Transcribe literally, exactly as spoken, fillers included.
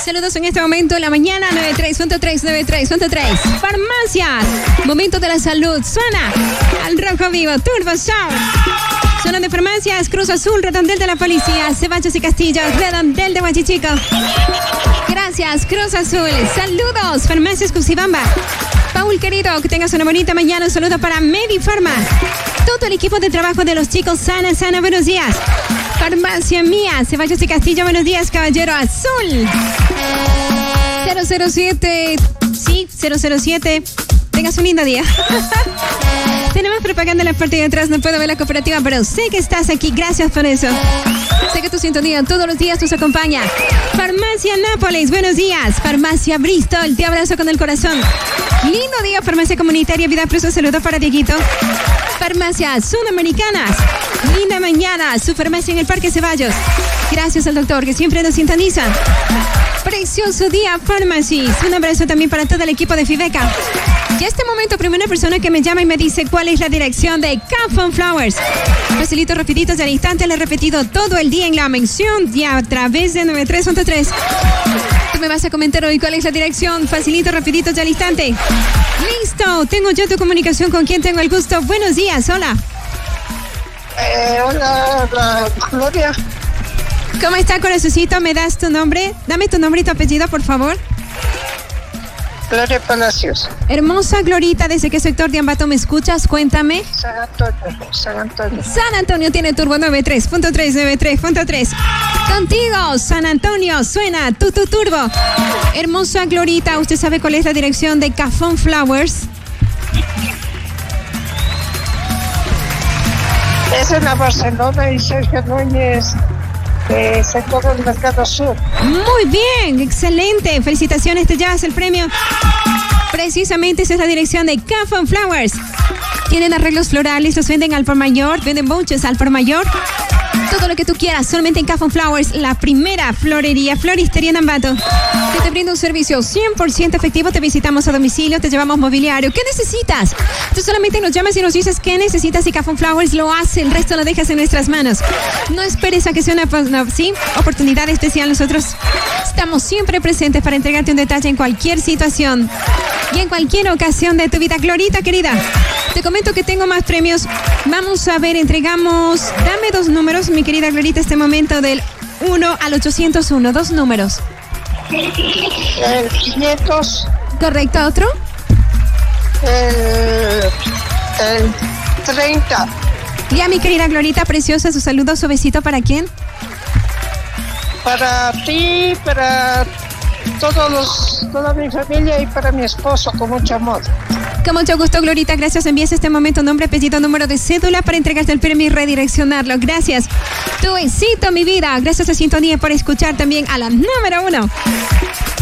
Saludos en este momento en la mañana, noventa y tres punto tres, noventa y tres punto tres. Farmacias, momento de la salud, suena al rojo vivo, Turbo Show. Zona de farmacias, Cruz Azul, Redondel de la Policía, Ceballos y Castillo, Redondel de Huachichico. Gracias, Cruz Azul. Saludos, Farmacias Cusibamba. Paul, querido, que tengas una bonita mañana. Un saludo para Medifarma. Todo el equipo de trabajo de los chicos, Sana, Sana, buenos días. Farmacia Mía, Ceballos y Castillo, buenos días, Caballero Azul. cero cero siete, sí, cero cero siete. Tengas un lindo día. Tenemos propaganda en la parte de atrás, no puedo ver la cooperativa, pero sé que estás aquí, gracias por eso. Sé que tu sintonía todos los días nos acompaña. Farmacia Nápoles, buenos días. Farmacia Bristol, te abrazo con el corazón. Lindo día, Farmacia Comunitaria Vida Plus, un saludo para Dieguito. Farmacia Sudamericanas, linda mañana, su farmacia en el Parque Ceballos. Gracias al doctor que siempre nos sintoniza. Precioso día, Pharmacies. Un abrazo también para todo el equipo de Fibeca. Y a este momento, primera persona que me llama y me dice cuál es la dirección de Cafon Flowers. Facilito, rapidito, al instante, le he repetido todo el día en la mención y a través de noventa y tres punto tres. Tú me vas a comentar hoy cuál es la dirección. Facilito, rapidito, al instante. Listo, tengo yo tu comunicación con quien tengo el gusto. Buenos días, hola. Eh, hola, la Gloria. ¿Cómo está, corazoncito? ¿Me das tu nombre? Dame tu nombre y tu apellido, por favor. Gloria Palacios. Hermosa Glorita, ¿desde qué sector de Ambato me escuchas? Cuéntame. San Antonio, San Antonio. San Antonio tiene turbo noventa y tres punto tres, noventa y tres punto tres. Contigo, San Antonio, suena tu, tu turbo. Hermosa Glorita, ¿usted sabe cuál es la dirección de Cafon Flowers? Es en la Barcelona y Sergio Núñez, de sector del Mercado Sur. Muy bien, excelente. Felicitaciones, te llevas el premio. Precisamente esa es la dirección de Cafon Flowers. Tienen arreglos florales, los venden al por mayor, venden bunches al por mayor. Todo lo que tú quieras, solamente en Cafon Flowers, la primera florería, floristería en Ambato. Que te brinda un servicio cien por ciento efectivo, te visitamos a domicilio, te llevamos mobiliario. ¿Qué necesitas? Tú solamente nos llamas y nos dices qué necesitas y Cafon Flowers lo hace, el resto lo dejas en nuestras manos. No esperes a que sea una no, ¿sí? oportunidad especial. Nosotros estamos siempre presentes para entregarte un detalle en cualquier situación y en cualquier ocasión de tu vida. Glorita, querida, te comento que tengo más premios. Vamos a ver, entregamos, dame dos números, mi querida Glorita, este momento del uno al ochocientos uno, dos números. El quinientos. ¿Correcto? ¿Otro? El, el treinta. Ya, mi querida Glorita, preciosa, su saludo, su besito, ¿para quién? Para ti, para todos los, toda mi familia y para mi esposo, con mucho amor. Con mucho gusto, Glorita, gracias. Envías este momento nombre, apellido, número de cédula para entregarte el premio y redireccionarlo. Gracias. Tu besito, mi vida. Gracias a Sintonía por escuchar también a la número uno.